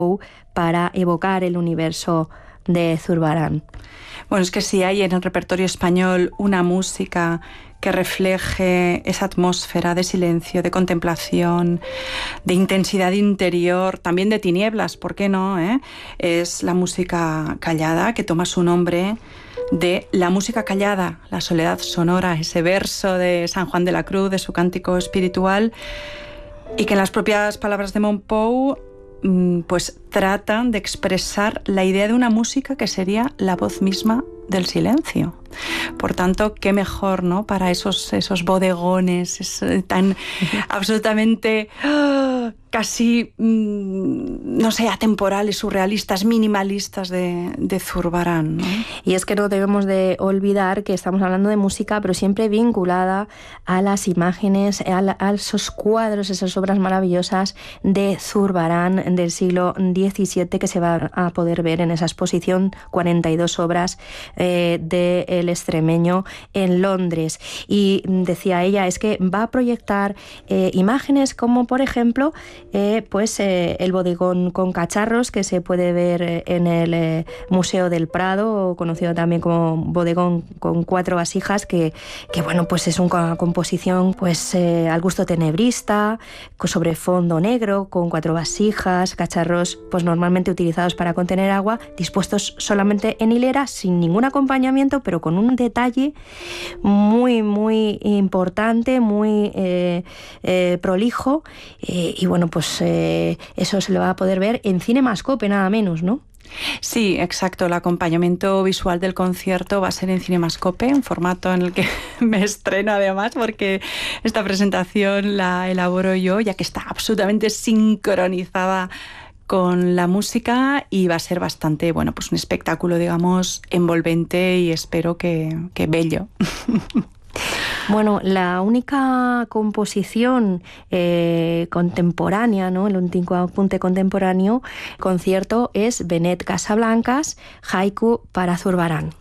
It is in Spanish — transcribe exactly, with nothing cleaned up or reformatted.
para evocar el universo de Zurbarán. Bueno, es que si hay en el repertorio español una música que refleje esa atmósfera de silencio, de contemplación, de intensidad interior, también de tinieblas, ¿por qué no? ¿Eh? Es la música callada, que toma su nombre de la música callada, la soledad sonora, ese verso de San Juan de la Cruz, de su cántico espiritual, y que en las propias palabras de Mompou pues tratan de expresar la idea de una música que sería la voz misma del silencio. Por tanto, qué mejor, ¿no?, para esos, esos bodegones es, tan absolutamente oh, casi, mmm, no sé, atemporales, surrealistas, minimalistas de, de Zurbarán, ¿no? Y es que no debemos de olvidar que estamos hablando de música, pero siempre vinculada a las imágenes, a, la, a esos cuadros, esas obras maravillosas de Zurbarán del siglo diecisiete que se va a poder ver en esa exposición, cuarenta y dos obras eh, de El Extremeño en Londres. Y decía ella, es que va a proyectar eh, imágenes como, por ejemplo, eh, pues eh, el bodegón con cacharros que se puede ver en el eh, Museo del Prado, conocido también como bodegón con cuatro vasijas, que, que bueno, pues es una composición pues eh, al gusto tenebrista, sobre fondo negro, con cuatro vasijas, cacharros pues normalmente utilizados para contener agua, dispuestos solamente en hilera, sin ningún acompañamiento, pero con un detalle muy, muy importante, muy eh, eh, prolijo, eh, y bueno, pues eh, eso se lo va a poder ver en Cinemascope, nada menos, ¿no? Sí, exacto. El acompañamiento visual del concierto va a ser en Cinemascope, un formato en el que me estreno además, porque esta presentación la elaboro yo, ya que está absolutamente sincronizada con la música, y va a ser bastante, bueno, pues un espectáculo, digamos, envolvente y espero que, que bello. Bueno, la única composición eh, contemporánea, ¿no?, el único apunte contemporáneo concierto es Benet Casablancas, Haiku para Zurbarán.